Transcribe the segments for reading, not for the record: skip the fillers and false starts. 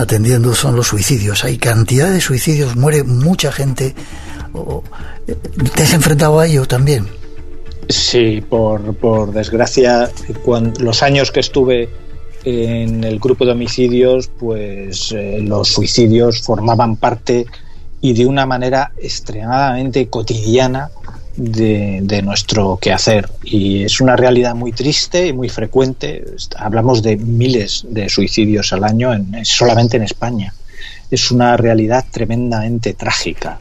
atendiendo son los suicidios. Hay cantidad de suicidios, muere mucha gente. ¿Te has enfrentado a ello también? Sí, por desgracia, los años que estuve en el grupo de homicidios, pues los suicidios formaban parte y de una manera extremadamente cotidiana de nuestro quehacer, y es una realidad muy triste y muy frecuente. Hablamos de miles de suicidios al año solamente en España. Es una realidad tremendamente trágica.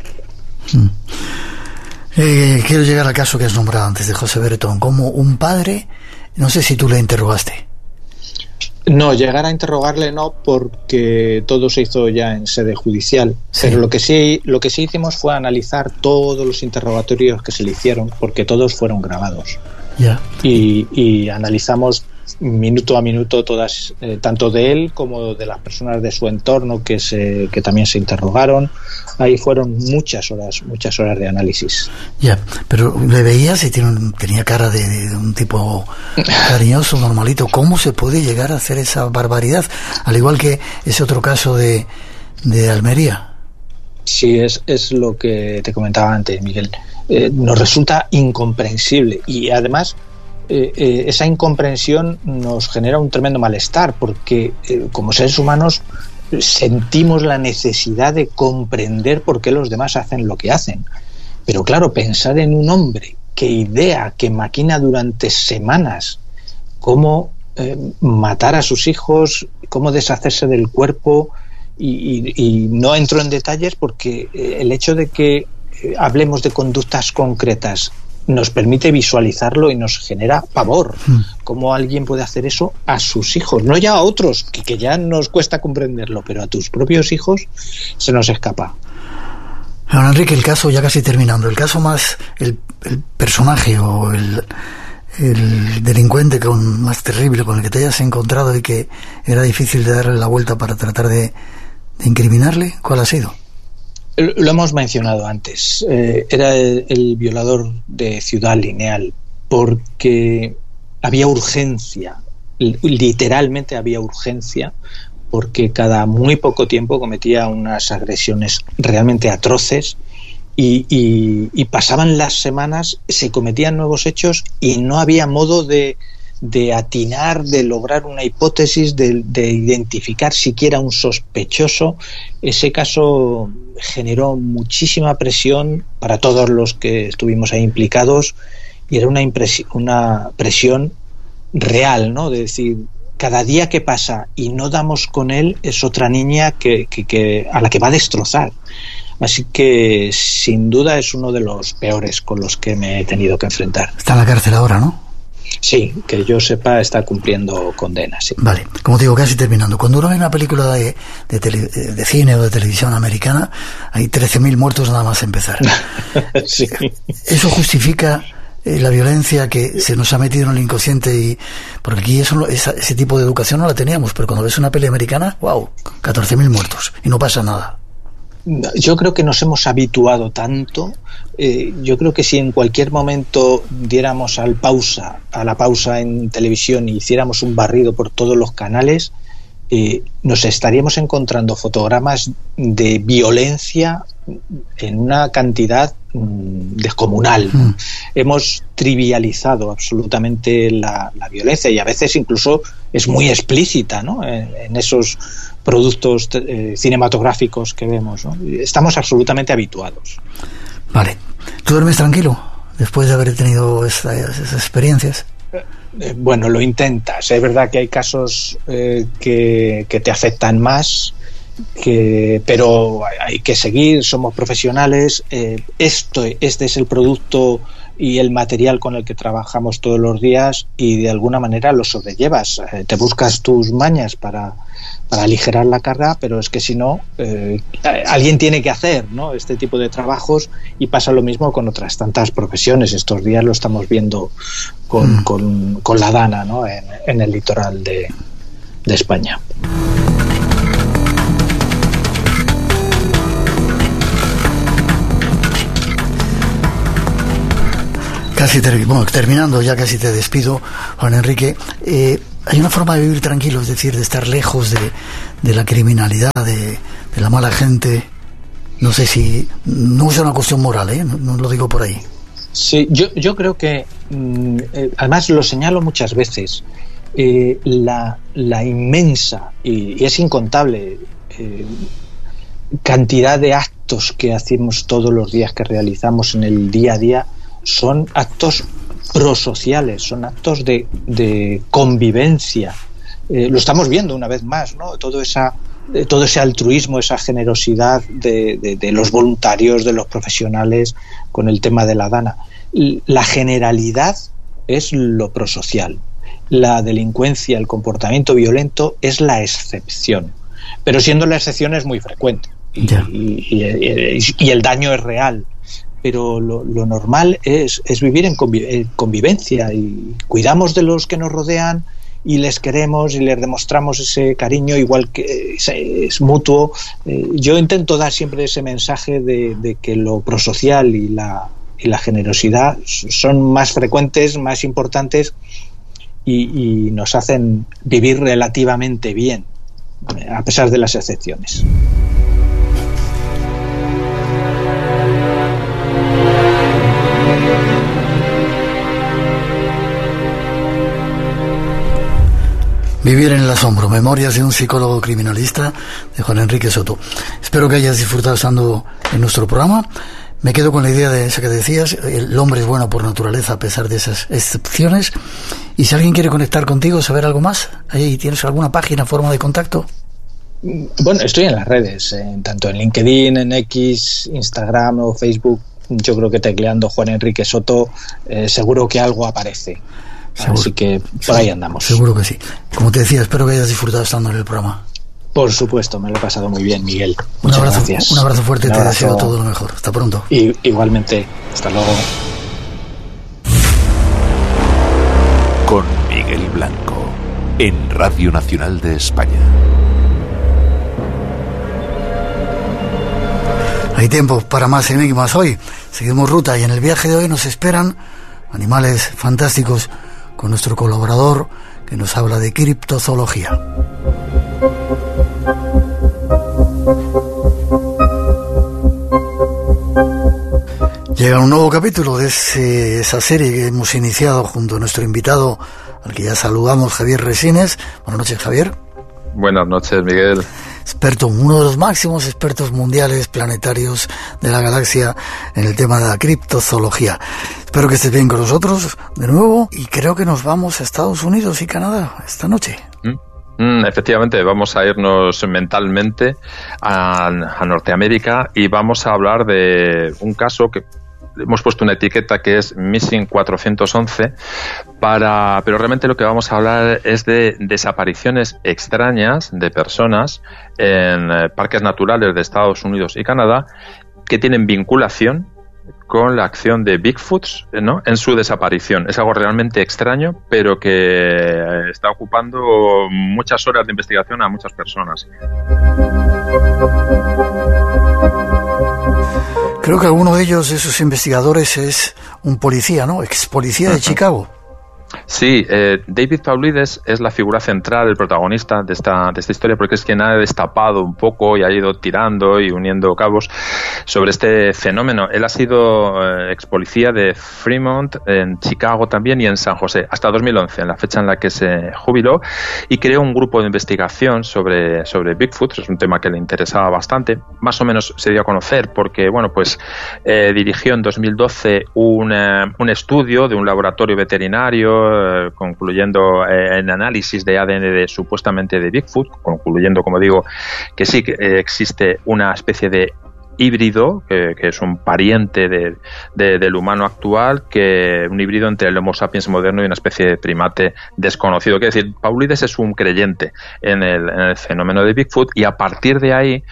Quiero llegar al caso que has nombrado antes de José Bretón. Como un padre, no sé si tú le interrogaste. No, llegar a interrogarle no, porque todo se hizo ya en sede judicial. Sí. Pero lo que sí hicimos fue analizar todos los interrogatorios que se le hicieron, porque todos fueron grabados. Yeah. Y analizamos minuto a minuto todas, tanto de él como de las personas de su entorno que también se interrogaron. Ahí fueron muchas horas de análisis. Ya, pero le veías y tenía cara de un tipo cariñoso, normalito. ¿Cómo se puede llegar a hacer esa barbaridad? Al igual que ese otro caso de Almería. Sí, es lo que te comentaba antes, Miguel. Nos resulta incomprensible, y además esa incomprensión nos genera un tremendo malestar, porque como seres humanos sentimos la necesidad de comprender por qué los demás hacen lo que hacen. Pero claro, pensar en un hombre que idea, que maquina durante semanas cómo matar a sus hijos, cómo deshacerse del cuerpo, y no entro en detalles porque el hecho de que hablemos de conductas concretas nos permite visualizarlo y nos genera pavor. ¿Cómo alguien puede hacer eso a sus hijos? No ya a otros, que ya nos cuesta comprenderlo, pero a tus propios hijos se nos escapa. Bueno, Enrique, el caso, ya casi terminando, el caso más, el personaje o el delincuente más terrible con el que te hayas encontrado y que era difícil de darle la vuelta para tratar de incriminarle, ¿cuál ha sido? Lo hemos mencionado antes. Era el violador de Ciudad Lineal, porque había urgencia, literalmente había urgencia, porque cada muy poco tiempo cometía unas agresiones realmente atroces, y pasaban las semanas, se cometían nuevos hechos y no había modo de atinar, de lograr una hipótesis, de identificar siquiera un sospechoso. Ese caso generó muchísima presión para todos los que estuvimos ahí implicados, y era una presión real, ¿no? De decir, cada día que pasa y no damos con él es otra niña que a la que va a destrozar. Así que sin duda es uno de los peores con los que me he tenido que enfrentar. Está en la cárcel ahora, ¿no? Sí, que yo sepa, está cumpliendo condena, sí. Vale, como te digo, casi terminando. Cuando uno ve una película de cine o de televisión americana, hay 13.000 muertos nada más empezar. Sí. ¿Eso justifica la violencia que se nos ha metido en el inconsciente? Porque aquí ese tipo de educación no la teníamos, pero cuando ves una peli americana, wow, 14.000 muertos y no pasa nada. Yo creo que nos hemos habituado tanto. Yo creo que si en cualquier momento diéramos a la pausa en televisión y hiciéramos un barrido por todos los canales, nos estaríamos encontrando fotogramas de violencia en una cantidad descomunal. Hemos trivializado absolutamente la violencia, y a veces incluso es muy explícita, ¿no? En esos productos cinematográficos que vemos, ¿no? Estamos absolutamente habituados. Vale. ¿Tú duermes tranquilo después de haber tenido esas experiencias? Bueno, lo intentas. Es verdad que hay casos que te afectan más, pero hay que seguir, somos profesionales. Este es el producto y el material con el que trabajamos todos los días, y de alguna manera lo sobrellevas. Te buscas tus mañas para aligerar la carga, pero es que si no, alguien tiene que hacer, ¿no?, este tipo de trabajos, y pasa lo mismo con otras tantas profesiones. Estos días lo estamos viendo con la Dana, ¿no?, en el litoral de España. Terminando, ya casi te despido, Juan Enrique. Hay una forma de vivir tranquilo, es decir, de estar lejos de la criminalidad, de la mala gente. No sé si... No es una cuestión moral, no lo digo por ahí. Sí, yo creo que, además lo señalo muchas veces, la inmensa, y es incontable, cantidad de actos que hacemos todos los días, que realizamos en el día a día, son actos prosociales, son actos de convivencia. Lo estamos viendo una vez más, ¿no? Todo ese altruismo, esa generosidad de los voluntarios, de los profesionales con el tema de la Dana. La generalidad es lo prosocial. La delincuencia, el comportamiento violento es la excepción. Pero siendo la excepción es muy frecuente. Y el daño es real. Pero lo normal es vivir en convivencia, y cuidamos de los que nos rodean y les queremos y les demostramos ese cariño, igual que es mutuo. Yo intento dar siempre ese mensaje de que lo prosocial y la generosidad son más frecuentes, más importantes, y nos hacen vivir relativamente bien, a pesar de las excepciones. Vivir en el asombro, memorias de un psicólogo criminalista, de Juan Enrique Soto. Espero que hayas disfrutado estando en nuestro programa. Me quedo con la idea de esa que decías, el hombre es bueno por naturaleza a pesar de esas excepciones. Y si alguien quiere conectar contigo, saber algo más, ¿ahí tienes alguna página, forma de contacto? Bueno, estoy en las redes, tanto en LinkedIn, en X, Instagram o Facebook. Yo creo que tecleando Juan Enrique Soto seguro que algo aparece. Seguro. Así que por ahí andamos. Seguro que sí. Como te decía, espero que hayas disfrutado estando en el programa. Por supuesto, me lo he pasado muy bien, Miguel. Un abrazo fuerte, te deseo todo lo mejor. Hasta pronto. Igualmente, hasta luego. Con Miguel Blanco, en Radio Nacional de España. Hay tiempo para más enigmas hoy. Seguimos ruta y en el viaje de hoy nos esperan animales fantásticos con nuestro colaborador que nos habla de criptozoología. Llega un nuevo capítulo de esa serie que hemos iniciado junto a nuestro invitado, al que ya saludamos, Javier Resines. Buenas noches, Javier. Buenas noches, Miguel. Experto, uno de los máximos expertos mundiales planetarios de la galaxia en el tema de la criptozoología. Espero que estés bien con nosotros de nuevo, y creo que nos vamos a Estados Unidos y Canadá esta noche. Efectivamente, vamos a irnos mentalmente a Norteamérica y vamos a hablar de un caso que hemos puesto una etiqueta que es Missing 411, pero realmente lo que vamos a hablar es de desapariciones extrañas de personas en parques naturales de Estados Unidos y Canadá que tienen vinculación con la acción de Bigfoot, ¿no?, en su desaparición. Es algo realmente extraño, pero que está ocupando muchas horas de investigación a muchas personas. Creo que alguno de ellos, de esos investigadores, es un policía, ¿no? Ex policía de Chicago. Sí, David Paulides es la figura central, el protagonista de esta historia, porque es quien ha destapado un poco y ha ido tirando y uniendo cabos sobre este fenómeno. Él ha sido ex policía de Fremont, en Chicago también, y en San José, hasta 2011, en la fecha en la que se jubiló, y creó un grupo de investigación sobre Bigfoot. Es un tema que le interesaba bastante. Más o menos se dio a conocer porque, dirigió en 2012 un estudio de un laboratorio veterinario, concluyendo en análisis de ADN supuestamente de Bigfoot, concluyendo, como digo, que sí que existe una especie de híbrido, que es un pariente del humano actual, un híbrido entre el Homo sapiens moderno y una especie de primate desconocido. Quiere decir, Paulides es un creyente en el fenómeno de Bigfoot, y a partir de ahí,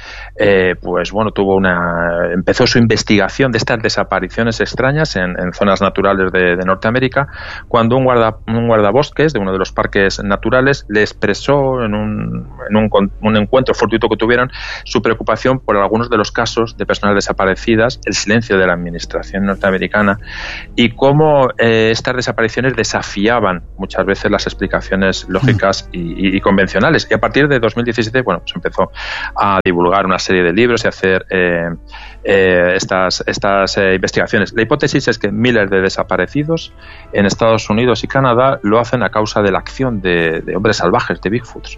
empezó su investigación de estas desapariciones extrañas en zonas naturales de Norteamérica, cuando un guardabosques de uno de los parques naturales le expresó en un encuentro fortuito que tuvieron su preocupación por algunos de los casos cientos de personas desaparecidas, el silencio de la administración norteamericana y cómo estas desapariciones desafiaban muchas veces las explicaciones lógicas y convencionales. Y a partir de 2017, bueno, se empezó a divulgar una serie de libros y a hacer estas investigaciones. La hipótesis es que miles de desaparecidos en Estados Unidos y Canadá lo hacen a causa de la acción de hombres salvajes, de Bigfoots.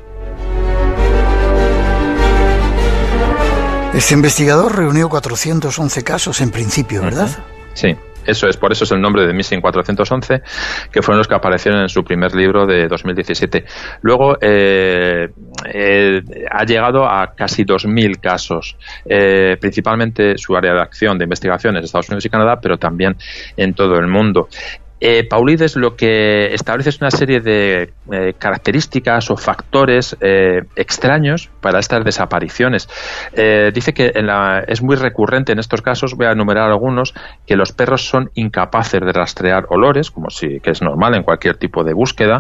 Este investigador reunió 411 casos en principio, ¿verdad? Sí. Eso es, por eso es el nombre de Missing 411, que fueron los que aparecieron en su primer libro de 2017. Luego ha llegado a casi 2.000 casos, principalmente su área de acción de investigación en Estados Unidos y Canadá, pero también en todo el mundo. Paulides lo que establece es una serie de características o factores extraños para estas desapariciones. Dice que es muy recurrente en estos casos, voy a enumerar algunos, que los perros son incapaces de rastrear olores, que es normal en cualquier tipo de búsqueda,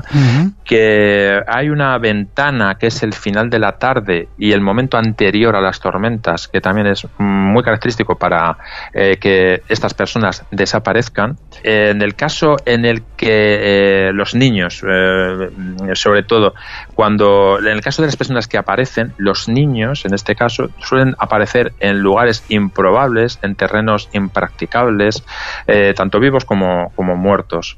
que hay una ventana que es el final de la tarde y el momento anterior a las tormentas, que también es muy característico para que estas personas desaparezcan. En el caso en el que los niños, sobre todo, en el caso de las personas que aparecen, los niños, en este caso, suelen aparecer en lugares improbables, en terrenos impracticables, tanto vivos como muertos.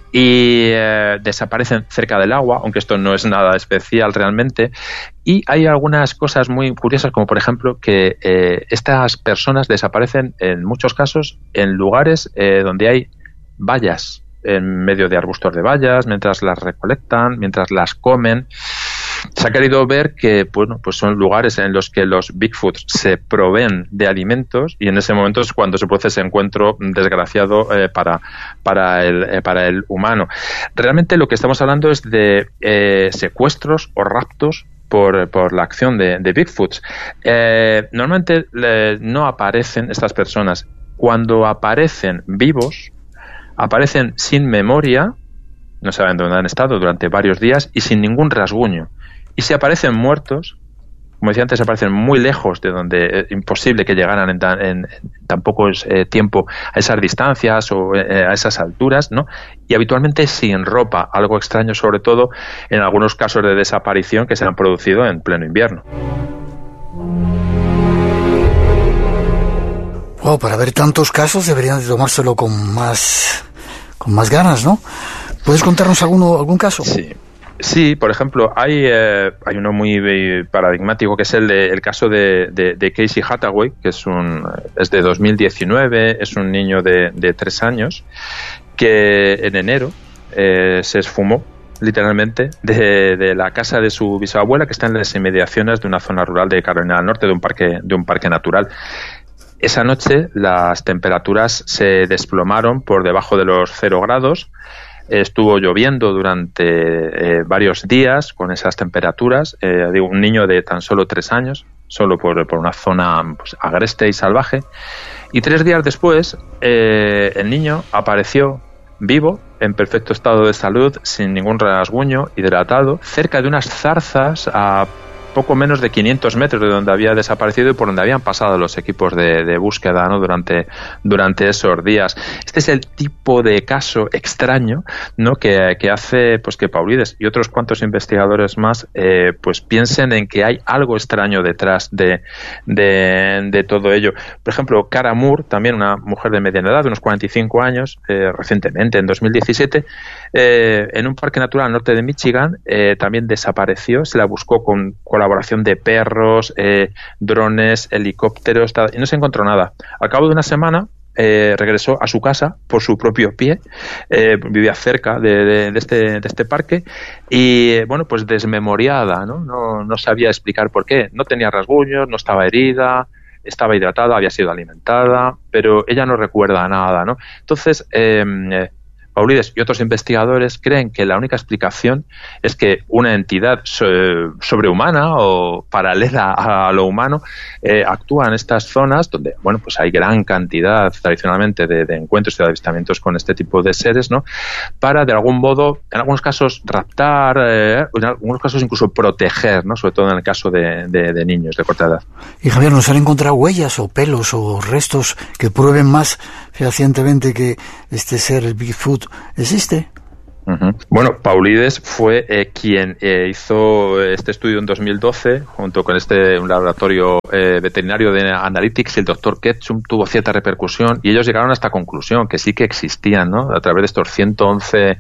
Y desaparecen cerca del agua, aunque esto no es nada especial realmente. Y hay algunas cosas muy curiosas, como por ejemplo que estas personas desaparecen en muchos casos en lugares donde hay bayas, en medio de arbustos de bayas, mientras las recolectan, mientras las comen. Se ha querido ver que, bueno, pues son lugares en los que los Bigfoots se proveen de alimentos y en ese momento es cuando se produce ese encuentro desgraciado para el humano. Realmente lo que estamos hablando es de secuestros o raptos por la acción de Bigfoots. Normalmente no aparecen estas personas. Cuando aparecen vivos, aparecen sin memoria, no saben dónde han estado durante varios días y sin ningún rasguño. Y si aparecen muertos, como decía antes, aparecen muy lejos de donde es imposible que llegaran en tan poco tiempo a esas distancias o a esas alturas, ¿no? Y habitualmente sin ropa, algo extraño sobre todo en algunos casos de desaparición que se han producido en pleno invierno. Wow, para ver tantos casos deberían de tomárselo con más ganas, ¿no? ¿Puedes contarnos algún caso? Sí, por ejemplo, hay uno muy paradigmático que es el caso de Casey Hathaway, que es de 2019, es un niño de 3 años que en enero se esfumó literalmente de la casa de su bisabuela, que está en las inmediaciones de una zona rural de Carolina del Norte, de un parque natural. Esa noche las temperaturas se desplomaron por debajo de los 0 grados. Estuvo lloviendo durante varios días con esas temperaturas. Un niño de tan solo 3 años, solo por una zona pues, agreste y salvaje. Y 3 días después, el niño apareció vivo, en perfecto estado de salud, sin ningún rasguño, hidratado, cerca de unas zarzas a poco menos de 500 metros de donde había desaparecido y por donde habían pasado los equipos de búsqueda, ¿no? durante esos días. Este es el tipo de caso extraño, ¿no? que hace pues que Paulides y otros cuantos investigadores más pues piensen en que hay algo extraño detrás de todo ello. Por ejemplo, Cara Moore, también una mujer de mediana edad, de unos 45 años, recientemente, en 2017, en un parque natural al norte de Michigan, también desapareció. Se la buscó con colaboración de perros, drones, helicópteros, y no se encontró nada. Al cabo de una semana regresó a su casa por su propio pie, vivía cerca de este parque y bueno, pues desmemoriada, no sabía explicar por qué, no tenía rasguños, no estaba herida, estaba hidratada, había sido alimentada, pero ella no recuerda nada, ¿no? Entonces Paulides y otros investigadores creen que la única explicación es que una entidad sobrehumana o paralela a lo humano actúa en estas zonas donde, bueno, pues hay gran cantidad tradicionalmente de encuentros y de avistamientos con este tipo de seres, ¿no? Para, de algún modo, en algunos casos raptar, en algunos casos incluso proteger, ¿no? Sobre todo en el caso de niños de corta edad. Y Javier, ¿nos han encontrado huellas o pelos o restos que prueben más fehacientemente que este ser, el Bigfoot, existe? Uh-huh. Bueno, Paulides fue quien hizo este estudio en 2012 junto con un laboratorio veterinario de Analytics, y el doctor Ketchum tuvo cierta repercusión y ellos llegaron a esta conclusión, que sí que existían, ¿no? A través de estos 111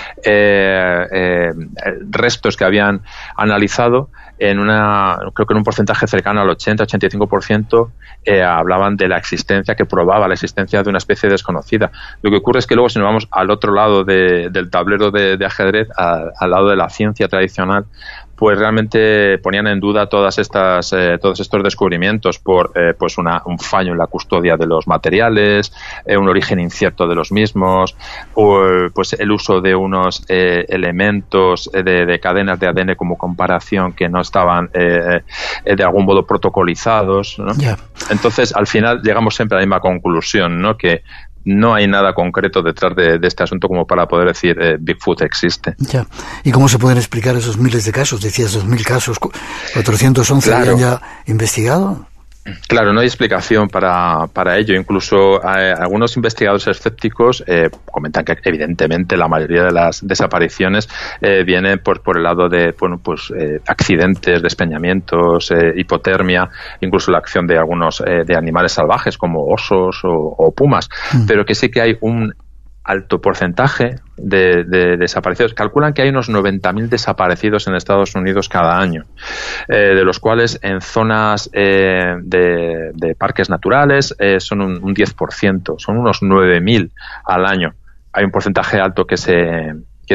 restos que habían analizado, creo que en un porcentaje cercano al 80-85% hablaban de la existencia, que probaba la existencia de una especie desconocida. Lo que ocurre es que luego, si nos vamos al otro lado del tablero de ajedrez, al lado de la ciencia tradicional, pues realmente ponían en duda todos estos descubrimientos por un fallo en la custodia de los materiales, un origen incierto de los mismos, pues el uso de unos elementos de cadenas de ADN como comparación que no estaban de algún modo protocolizados, ¿no? Yeah. Entonces, al final llegamos siempre a la misma conclusión, ¿no? Que no hay nada concreto detrás de este asunto como para poder decir Bigfoot existe. Ya. ¿Y cómo se pueden explicar esos miles de casos? Decías 2.000 casos, 411 claro. ¿Habían ya investigado? Claro, no hay explicación para ello. Incluso algunos investigadores escépticos comentan que evidentemente la mayoría de las desapariciones vienen por el lado de accidentes, despeñamientos, hipotermia, incluso la acción de algunos de animales salvajes como osos o pumas, pero que sí que hay un alto porcentaje de desaparecidos. Calculan que hay unos 90.000 desaparecidos en Estados Unidos cada año, de los cuales en zonas de parques naturales son un 10%, son unos 9.000 al año. Hay un porcentaje alto que se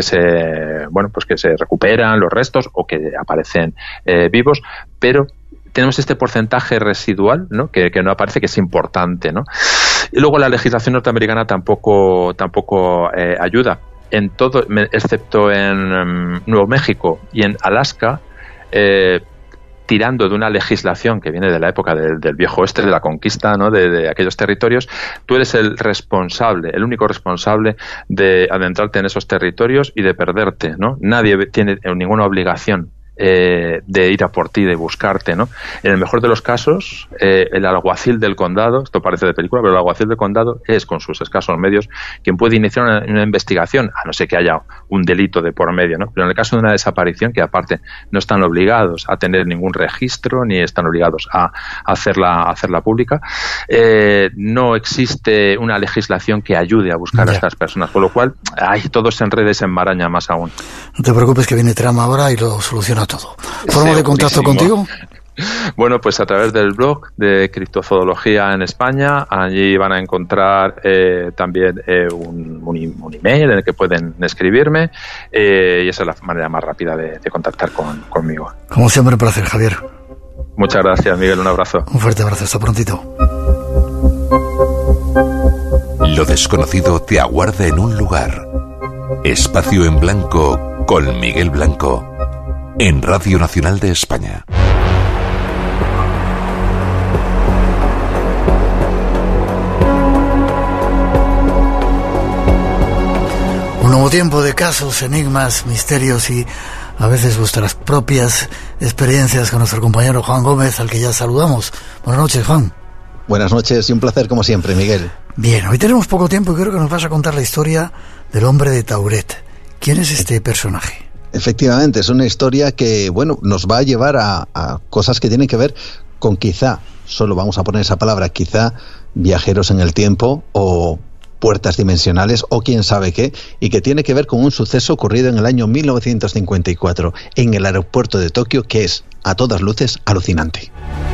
recuperan los restos o que aparecen vivos, pero tenemos este porcentaje residual, ¿no? que no aparece, que es importante, ¿no? Y luego la legislación norteamericana tampoco ayuda. En todo, excepto en Nuevo México y en Alaska, tirando de una legislación que viene de la época del viejo oeste, de la conquista, ¿no? de aquellos territorios, tú eres el único responsable de adentrarte en esos territorios y de perderte, ¿no? Nadie tiene ninguna obligación de ir a por ti, de buscarte, ¿no? En el mejor de los casos, el alguacil del condado, esto parece de película, pero el alguacil del condado es, con sus escasos medios, quien puede iniciar una investigación, a no ser que haya un delito de por medio, ¿no? Pero en el caso de una desaparición, que aparte no están obligados a tener ningún registro, ni están obligados a hacerla pública, no existe una legislación que ayude a buscar a estas personas, con lo cual, todo se enreda y se enmaraña más aún. No te preocupes, que viene Trama ahora y lo soluciona todo. ¿Forma de contacto contigo? Bueno, pues a través del blog de Criptozoología en España. Allí van a encontrar también un email en el que pueden escribirme, y esa es la manera más rápida de contactar conmigo. Como siempre, un placer, Javier. Muchas gracias, Miguel. Un abrazo. Un fuerte abrazo. Hasta prontito. Lo desconocido te aguarda en un lugar. Espacio en Blanco con Miguel Blanco, en Radio Nacional de España. Un nuevo tiempo de casos, enigmas, misterios y a veces vuestras propias experiencias con nuestro compañero Juan Gómez, al que ya saludamos. Buenas noches, Juan. Buenas noches y un placer como siempre, Miguel. Bien, hoy tenemos poco tiempo y creo que nos vas a contar la historia del hombre de Tauret. ¿Quién es este personaje? Efectivamente, es una historia que, nos va a llevar a cosas que tienen que ver con quizá, solo vamos a poner esa palabra, quizá viajeros en el tiempo o puertas dimensionales o quién sabe qué, y que tiene que ver con un suceso ocurrido en el año 1954 en el aeropuerto de Tokio, que es, a todas luces, alucinante.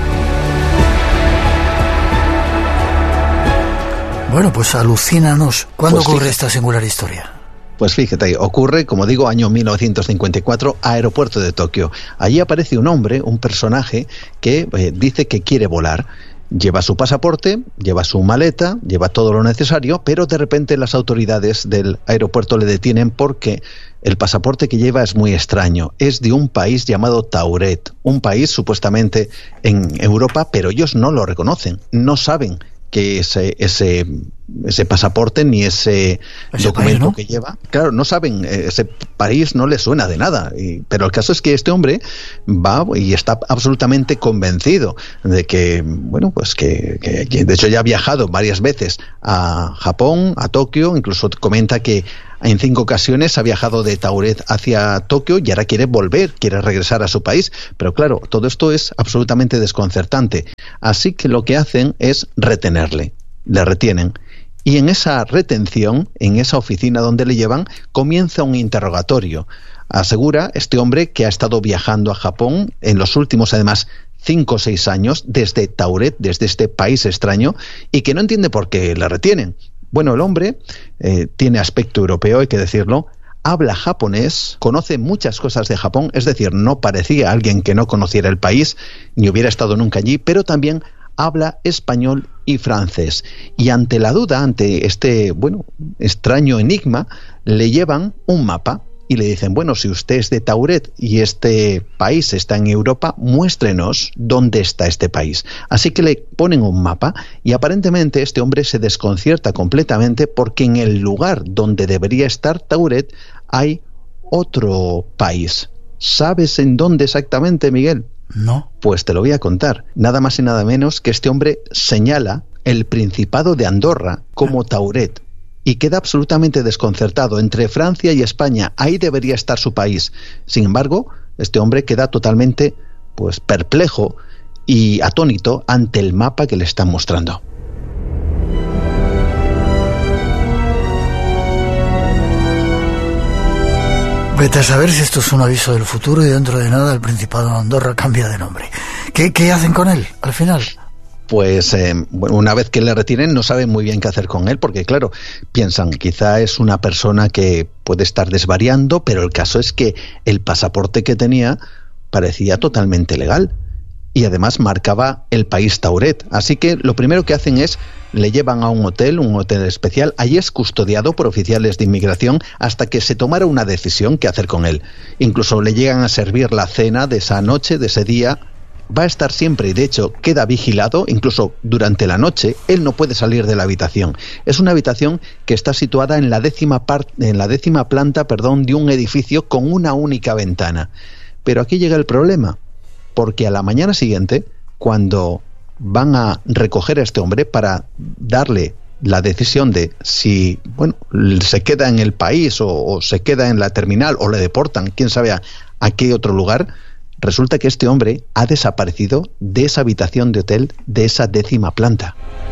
Bueno, pues alucínanos. ¿Cuándo ocurre esta singular historia? Pues fíjate, ocurre, como digo, año 1954, aeropuerto de Tokio. Allí aparece un hombre, un personaje, que dice que quiere volar. Lleva su pasaporte, lleva su maleta, lleva todo lo necesario, pero de repente las autoridades del aeropuerto le detienen porque el pasaporte que lleva es muy extraño. Es de un país llamado Tauret, un país supuestamente en Europa, pero ellos no lo reconocen, no saben que ese pasaporte ni ese documento, ¿no?, que lleva, claro, no saben, ese país no le suena de nada, pero el caso es que este hombre va y está absolutamente convencido de que, bueno, pues que de hecho ya ha viajado varias veces a Japón, a Tokio, incluso comenta que en 5 ocasiones ha viajado de Tauret hacia Tokio y ahora quiere volver, quiere regresar a su país. Pero claro, todo esto es absolutamente desconcertante. Así que lo que hacen es retenerle, le retienen. Y en esa retención, en esa oficina donde le llevan, comienza un interrogatorio. Asegura este hombre que ha estado viajando a Japón en los últimos, además, 5 o 6 años, desde Tauret, desde este país extraño, y que no entiende por qué le retienen. Bueno, el hombre tiene aspecto europeo, hay que decirlo, habla japonés, conoce muchas cosas de Japón, es decir, no parecía alguien que no conociera el país, ni hubiera estado nunca allí, pero también habla español y francés. Y ante la duda, ante este, bueno, extraño enigma, le llevan un mapa y le dicen, bueno, si usted es de Tauret y este país está en Europa, muéstrenos dónde está este país. Así que le ponen un mapa y aparentemente este hombre se desconcierta completamente porque en el lugar donde debería estar Tauret hay otro país. ¿Sabes en dónde exactamente, Miguel? No. Pues te lo voy a contar. Nada más y nada menos que este hombre señala el Principado de Andorra como Tauret. Y queda absolutamente desconcertado. Entre Francia y España, ahí debería estar su país. Sin embargo, este hombre queda totalmente, pues, perplejo y atónito ante el mapa que le están mostrando. Vete a saber si esto es un aviso del futuro y dentro de nada el Principado de Andorra cambia de nombre. ¿Qué hacen con él al final? Pues bueno, una vez que le retienen no saben muy bien qué hacer con él, porque claro, piensan, quizá es una persona que puede estar desvariando, pero el caso es que el pasaporte que tenía parecía totalmente legal y además marcaba el país Tauret. Así que lo primero que hacen es le llevan a un hotel especial. Allí es custodiado por oficiales de inmigración hasta que se tomara una decisión qué hacer con él. Incluso le llegan a servir la cena de esa noche, de ese día. Va a estar siempre y de hecho queda vigilado, incluso durante la noche. Él no puede salir de la habitación. Es una habitación que está situada en la décima planta de un edificio con una única ventana. Pero aquí llega el problema, porque a la mañana siguiente, cuando van a recoger a este hombre para darle la decisión de si, bueno, se queda en el país o se queda en la terminal o le deportan, quién sabe a qué otro lugar, resulta que este hombre ha desaparecido de esa habitación de hotel, de esa décima planta.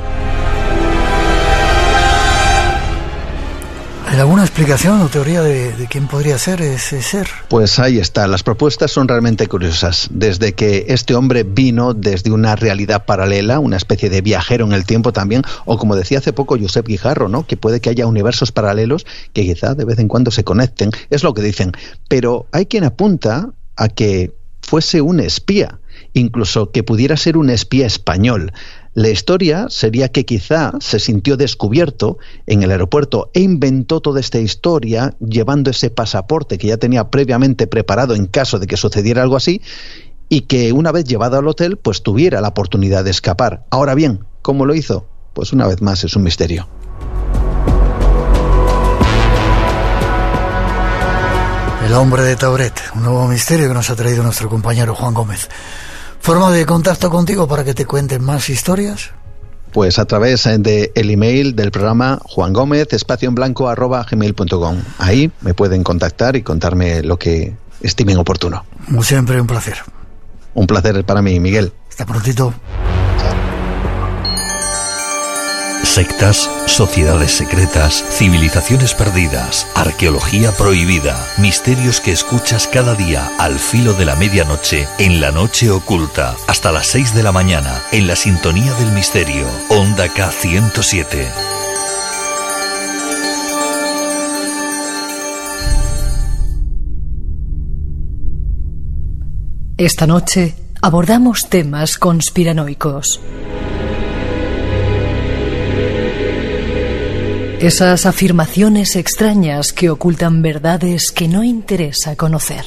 ¿Hay alguna explicación o teoría de quién podría ser ese ser? Pues ahí está, las propuestas son realmente curiosas. Desde que este hombre vino desde una realidad paralela, una especie de viajero en el tiempo también, o como decía hace poco Josep Guijarro, ¿no?, que puede que haya universos paralelos que quizá de vez en cuando se conecten, es lo que dicen. Pero hay quien apunta a que fuese un espía, incluso que pudiera ser un espía español. La historia sería que quizá se sintió descubierto en el aeropuerto e inventó toda esta historia llevando ese pasaporte que ya tenía previamente preparado en caso de que sucediera algo así, y que una vez llevado al hotel pues tuviera la oportunidad de escapar. Ahora bien, ¿cómo lo hizo? Pues una vez más es un misterio. El hombre de Tauret, un nuevo misterio que nos ha traído nuestro compañero Juan Gómez. ¿Forma de contacto contigo para que te cuenten más historias? Pues a través del email del programa juangomez_gmail.com. Ahí me pueden contactar y contarme lo que estimen oportuno. Como siempre, un placer. Un placer para mí, Miguel. Hasta prontito. Sectas, sociedades secretas, civilizaciones perdidas, arqueología prohibida, misterios que escuchas cada día al filo de la medianoche, en la noche oculta, hasta las 6 de la mañana, en la sintonía del misterio, Onda K107. Esta noche abordamos temas conspiranoicos. Esas afirmaciones extrañas que ocultan verdades que no interesa conocer.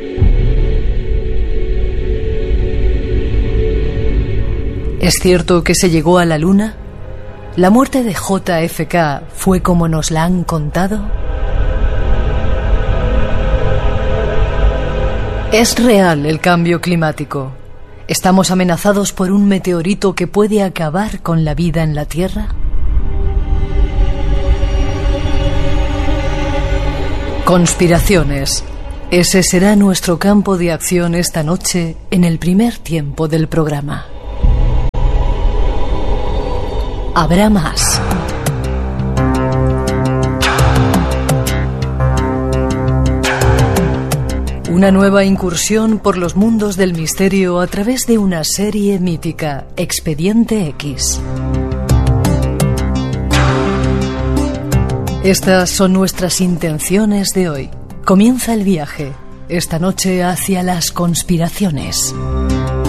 ¿Es cierto que se llegó a la Luna? ¿La muerte de JFK fue como nos la han contado? ¿Es real el cambio climático? ¿Estamos amenazados por un meteorito que puede acabar con la vida en la Tierra? Conspiraciones. Ese será nuestro campo de acción esta noche en el primer tiempo del programa. Habrá más. Una nueva incursión por los mundos del misterio a través de una serie mítica, Expediente X. Estas son nuestras intenciones de hoy. Comienza el viaje, esta noche hacia las conspiraciones.